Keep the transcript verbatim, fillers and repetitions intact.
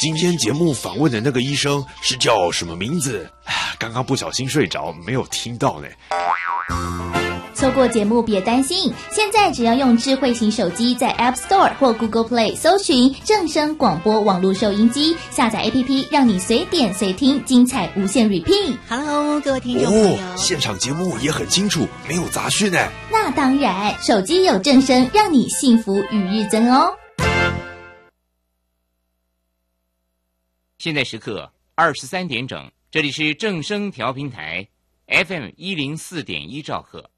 今天节目访问的那个医生是叫什么名字？刚刚不小心睡着，没有听到呢。 错过节目别担心，现在只要用智慧型手机在 App Store 或 Google Play 搜寻正声广播网络收音机，下载 A P P 让你随点随听，精彩无限 repeat。 Hello， 各位听众朋友、 哦、现场节目也很清楚，没有杂讯呢。 那当然，手机有正声，让你幸福与日增哦。 现在时刻二十三点整，这里是正声调频台 F M 一零四点一兆赫。